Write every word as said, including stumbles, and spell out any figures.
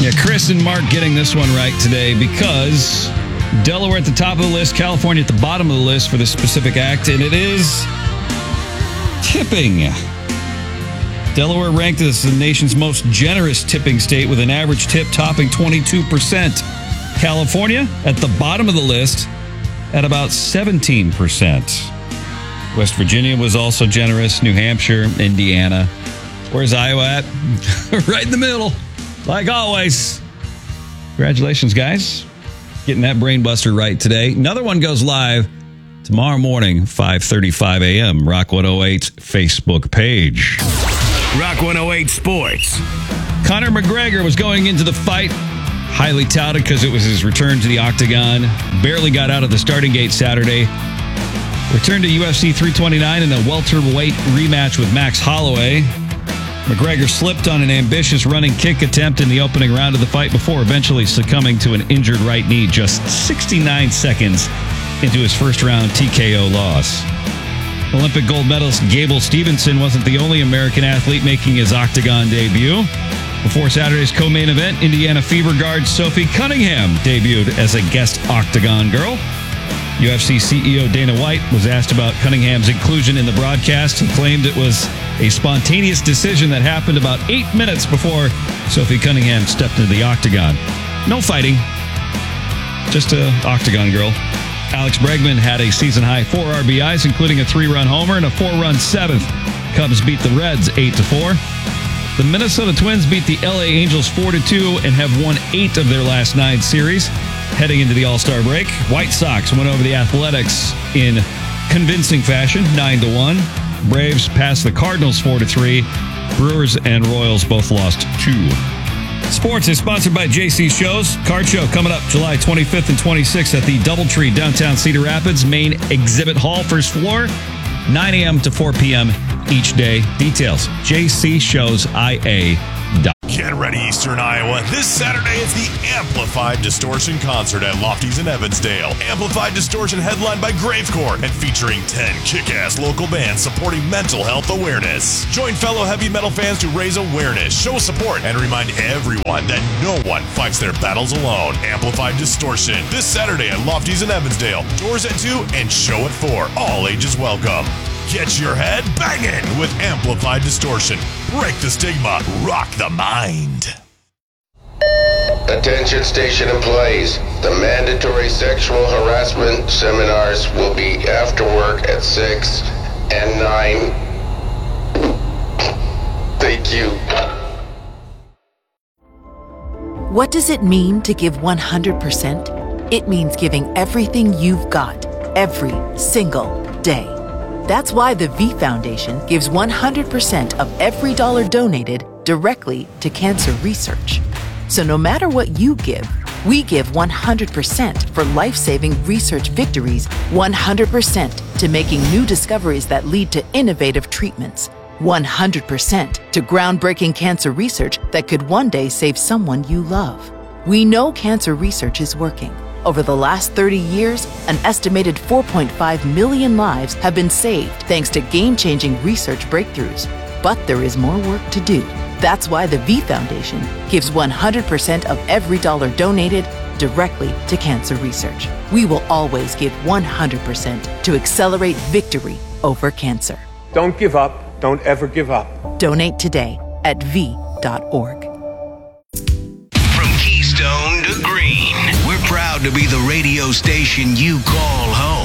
Yeah, Chris and Mark getting this one right today because Delaware at the top of the list, California at the bottom of the list for this specific act, and it is tipping. Delaware ranked as the nation's most generous tipping state with an average tip topping twenty-two percent. California at the bottom of the list at about seventeen percent. West Virginia was also generous. New Hampshire, Indiana. Where's Iowa at? Right in the middle, like always. Congratulations, guys. Getting that brain buster right today. Another one goes live tomorrow morning, five thirty-five a.m. Rock one oh eight Facebook page. Rock one oh eight Sports. Conor McGregor was going into the fight, highly touted because it was his return to the octagon. Barely got out of the starting gate Saturday. Returned to U F C three twenty-nine in a welterweight rematch with Max Holloway. McGregor slipped on an ambitious running kick attempt in the opening round of the fight before eventually succumbing to an injured right knee just sixty-nine seconds into his first round T K O loss. Olympic gold medalist Gable Stevenson wasn't the only American athlete making his octagon debut. Before Saturday's co-main event, Indiana Fever guard Sophie Cunningham debuted as a guest octagon girl. U F C C E O Dana White was asked about Cunningham's inclusion in the broadcast and claimed it was a spontaneous decision that happened about eight minutes before Sophie Cunningham stepped into the octagon. No fighting, just an octagon girl. Alex Bregman had a season-high four R B Is, including a three-run homer and a four-run seventh. Cubs beat the Reds eight to four. The Minnesota Twins beat the L A Angels four to two and have won eight of their last nine series. Heading into the All-Star break, White Sox went over the Athletics in convincing fashion, nine to one. Braves passed the Cardinals four to three. Brewers and Royals both lost two. Sports is sponsored by J C Shows. Card show coming up July twenty-fifth and twenty-sixth at the Doubletree, downtown Cedar Rapids, main exhibit hall, first floor, nine a.m. to four p.m. each day. Details, j c shows i a dot com. Get ready, Eastern Iowa. This Saturday is the Amplified Distortion Concert at Lofty's in Evansdale. Amplified Distortion headlined by Gravecore and featuring ten kick-ass local bands supporting mental health awareness. Join fellow heavy metal fans to raise awareness, show support, and remind everyone that no one fights their battles alone. Amplified Distortion, this Saturday at Lofty's in Evansdale. Doors at two and show at four. All ages welcome. Get your head banging with Amplified Distortion. Break the stigma. Rock the mind. Attention station employees. The mandatory sexual harassment seminars will be after work at six and nine. Thank you. What does it mean to give one hundred percent? It means giving everything you've got, every single day. That's why the V Foundation gives one hundred percent of every dollar donated directly to cancer research. So no matter what you give, we give one hundred percent for life-saving research victories, one hundred percent to making new discoveries that lead to innovative treatments, one hundred percent to groundbreaking cancer research that could one day save someone you love. We know cancer research is working. Over the last thirty years, an estimated four point five million lives have been saved thanks to game-changing research breakthroughs. But there is more work to do. That's why the V Foundation gives one hundred percent of every dollar donated directly to cancer research. We will always give one hundred percent to accelerate victory over cancer. Don't give up. Don't ever give up. Donate today at v dot org. From Keystone to Green, we're proud to be the radio station you call home.